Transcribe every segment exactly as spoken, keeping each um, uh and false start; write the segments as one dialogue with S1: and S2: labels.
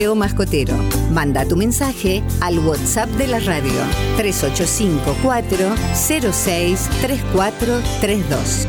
S1: Mascotero. Manda tu mensaje al WhatsApp de la radio tres ocho cinco cuatro cero seis tres cuatro tres dos.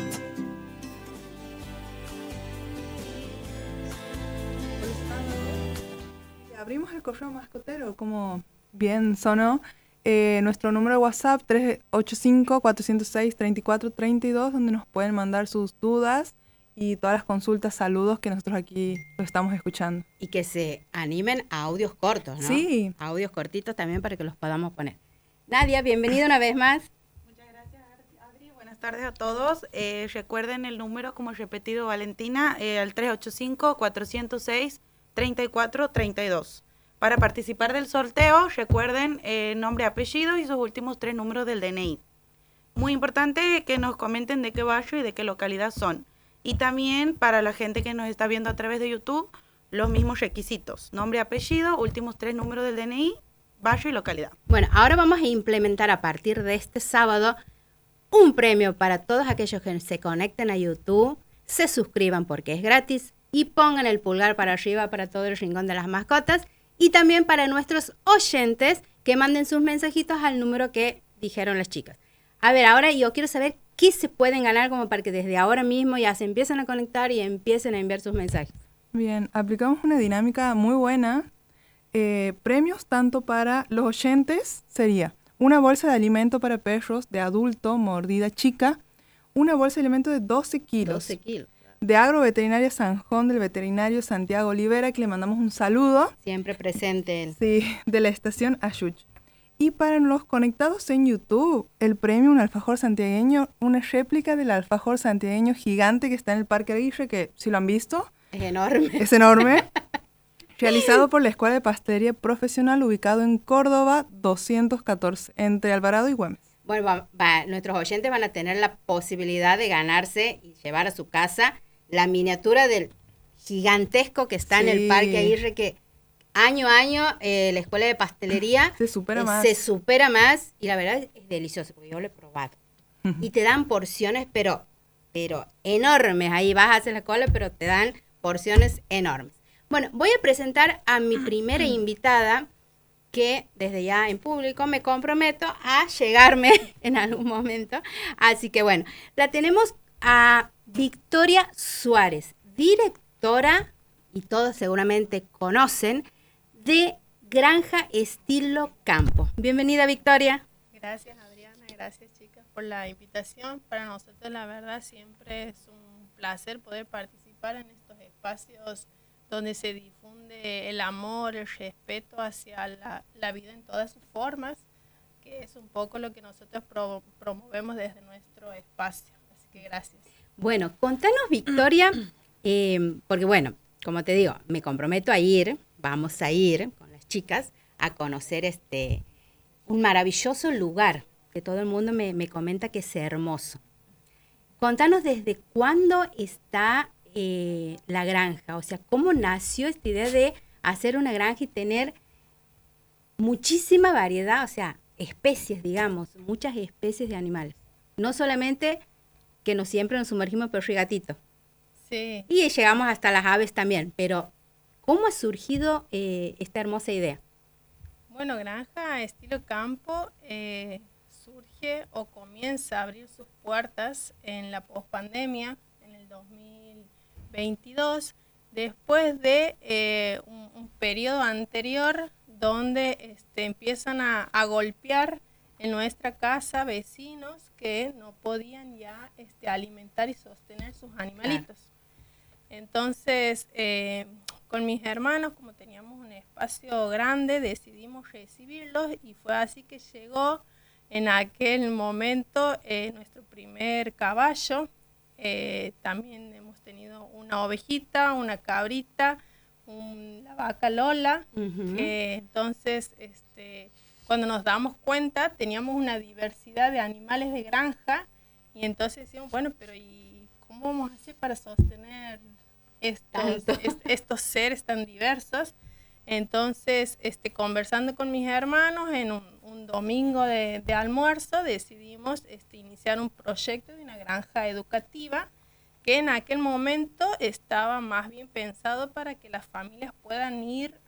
S2: Abrimos el correo mascotero, como bien sonó. Eh, nuestro número de WhatsApp tres ocho cinco cuatro cero seis tres cuatro tres dos, donde nos pueden mandar sus dudas y todas las consultas, saludos que nosotros aquí lo estamos escuchando.
S3: Y que se animen a audios cortos, ¿no?
S2: Sí.
S3: Audios cortitos también para que los podamos poner. Nadia, bienvenida una vez más.
S4: Muchas gracias, Adri. Buenas tardes a todos. Eh, recuerden el número, como repetido Valentina, eh, al tres ocho cinco cuatro cero seis tres cuatro tres dos. Para participar del sorteo, recuerden eh, nombre, apellido y sus últimos tres números del D N I. Muy importante que nos comenten de qué barrio y de qué localidad son. Y también para la gente que nos está viendo a través de YouTube, los mismos requisitos. Nombre, apellido, últimos tres números del D N I, barrio y localidad.
S3: Bueno, ahora vamos a implementar a partir de este sábado un premio para todos aquellos que se conecten a YouTube, se suscriban porque es gratis y pongan el pulgar para arriba para todo el rincón de las mascotas y también para nuestros oyentes que manden sus mensajitos al número que dijeron las chicas. A ver, ahora yo quiero saber qué se pueden ganar como para que desde ahora mismo ya se empiecen a conectar y empiecen a enviar sus mensajes.
S2: Bien, aplicamos una dinámica muy buena. Eh, premios tanto para los oyentes sería una bolsa de alimento para perros de adulto, mordida chica, una bolsa de alimento de doce kilos.
S3: doce kilos.
S2: De Agroveterinaria Sanjón, del veterinario Santiago Olivera, que le mandamos un saludo.
S3: Siempre presente él.
S2: Sí, de la estación Ayuch. Y para los conectados en YouTube, el premio, un alfajor santiagueño, una réplica del alfajor santiagueño gigante que está en el Parque Aguirre, que si lo han visto,
S3: es enorme.
S2: Es enorme. Realizado por la Escuela de Pastelería Profesional, ubicado en Córdoba doscientos catorce, entre Alvarado y Güemes.
S3: Bueno, va, va, nuestros oyentes van a tener la posibilidad de ganarse y llevar a su casa la miniatura del gigantesco que está sí. en el Parque Aguirre, que año a año eh, la Escuela de Pastelería
S2: se supera
S3: eh,
S2: más.
S3: Se supera más y la verdad es delicioso porque yo lo he probado. Uh-huh. Y te dan porciones, pero, pero enormes. Ahí vas a hacer la cola, pero te dan porciones enormes. Bueno, voy a presentar a mi primera invitada, que desde ya en público me comprometo a llegarme en algún momento. Así que bueno, la tenemos a Victoria Suárez, directora, y todos seguramente conocen, de Granja Estilo Campo. Bienvenida, Victoria.
S5: Gracias, Adriana. Gracias, chicas, por la invitación. Para nosotros, la verdad, siempre es un placer poder participar en estos espacios donde se difunde el amor, el respeto hacia la, la vida en todas sus formas, que es un poco lo que nosotros pro, promovemos desde nuestro espacio. Así que gracias.
S3: Bueno, contanos, Victoria, eh, porque bueno, como te digo, me comprometo a ir, vamos a ir con las chicas a conocer este un maravilloso lugar que todo el mundo me, me comenta que es hermoso. Contanos desde cuándo está eh, la granja, o sea, cómo nació esta idea de hacer una granja y tener muchísima variedad, o sea, especies, digamos, muchas especies de animales. No solamente que no siempre nos sumergimos perro y gatito.
S5: Sí.
S3: Y llegamos hasta las aves también, pero ¿cómo ha surgido eh, esta hermosa idea?
S5: Bueno, Granja Estilo Campo eh, surge o comienza a abrir sus puertas en la pospandemia, en el dos mil veintidós, después de eh, un, un periodo anterior donde este, empiezan a, a golpear en nuestra casa vecinos que no podían ya este, alimentar y sostener sus animalitos. Entonces, eh, con mis hermanos, como teníamos un espacio grande, decidimos recibirlos y fue así que llegó en aquel momento eh, nuestro primer caballo. Eh, también hemos tenido una ovejita, una cabrita, un, la vaca Lola. Uh-huh. eh, entonces, este, cuando nos damos cuenta, teníamos una diversidad de animales de granja y entonces decíamos, bueno, pero ¿y cómo vamos a hacer para sostener estos, est, estos seres tan diversos? Entonces, este, conversando con mis hermanos en un, un domingo de, de almuerzo, decidimos este, iniciar un proyecto de una granja educativa que en aquel momento estaba más bien pensado para que las familias puedan ir